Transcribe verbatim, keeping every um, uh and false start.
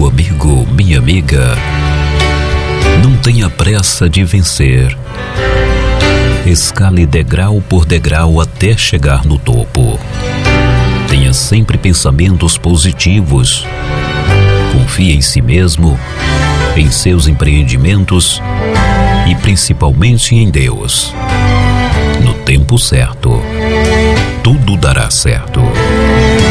Meu amigo, minha amiga, não tenha pressa de vencer. Escale degrau por degrau até chegar no topo. Tenha sempre pensamentos positivos. Confie em si mesmo, em seus empreendimentos e principalmente em Deus. No tempo certo, tudo dará certo.